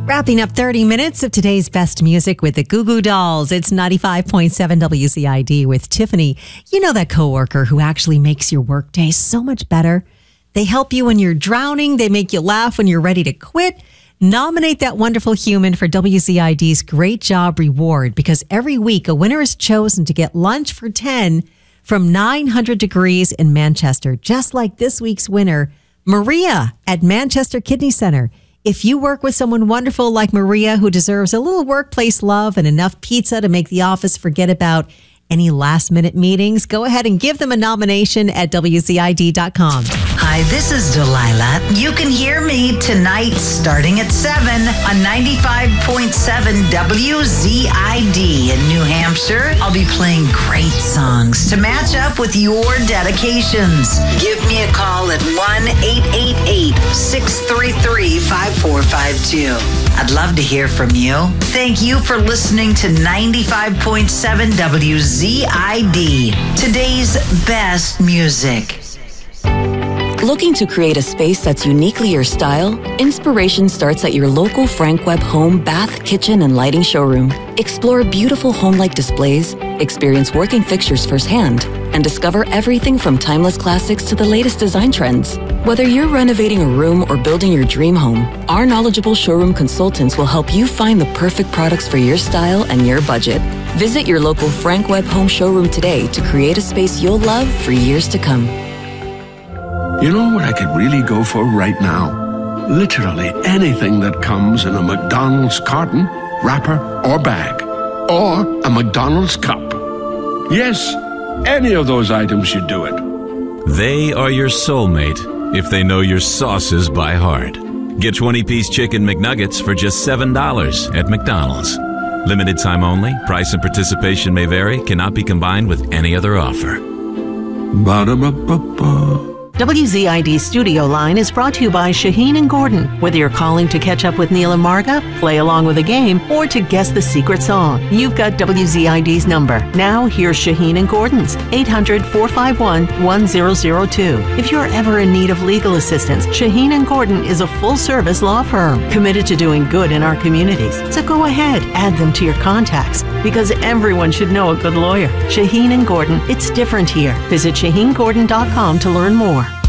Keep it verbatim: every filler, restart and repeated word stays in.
Wrapping up thirty minutes of today's best music with the Goo Goo Dolls. It's ninety-five point seven W Z I D with Tiffany. You know that coworker who actually makes your workday so much better? They help you when you're drowning. They make you laugh when you're ready to quit. Nominate that wonderful human for W Z I D's Great Job Reward, because every week a winner is chosen to get lunch for ten from nine hundred Degrees in Manchester, just like this week's winner, Maria at Manchester Kidney Center. If you work with someone wonderful like Maria, who deserves a little workplace love and enough pizza to make the office forget about any last-minute meetings, go ahead and give them a nomination at W Z I D dot com. Hi, this is Delilah. You can hear me tonight starting at seven on ninety-five point seven W Z I D in New Hampshire. I'll be playing great songs to match up with your dedications. Give me a call at one eight eight eight, six three three, five four five two. I'd love to hear from you. Thank you for listening to ninety-five point seven W Z I D, today's best music. Looking to create a space that's uniquely your style? Inspiration starts at your local Frank Webb home, bath, kitchen, and lighting showroom. Explore beautiful home-like displays, experience working fixtures firsthand, and discover everything from timeless classics to the latest design trends. Whether you're renovating a room or building your dream home, our knowledgeable showroom consultants will help you find the perfect products for your style and your budget. Visit your local Frank Webb home showroom today to create a space you'll love for years to come. You know what I could really go for right now? Literally anything that comes in a McDonald's carton, wrapper, or bag. Or a McDonald's cup. Yes, any of those items should do it. They are your soulmate if they know your sauces by heart. Get twenty-piece chicken McNuggets for just seven dollars at McDonald's. Limited time only. Price and participation may vary. Cannot be combined with any other offer. Ba-da-ba-ba-ba. W Z I D Studio Line is brought to you by Shaheen and Gordon. Whether you're calling to catch up with Neil and Marga, play along with a game, or to guess the secret song, you've got W Z I D's number. Now, here's Shaheen and Gordon's, eight hundred, four five one, one zero zero two. If you're ever in need of legal assistance, Shaheen and Gordon is a full-service law firm committed to doing good in our communities. So go ahead, add them to your contacts, because everyone should know a good lawyer. Shaheen and Gordon, it's different here. Visit Shaheen Gordon dot com to learn more.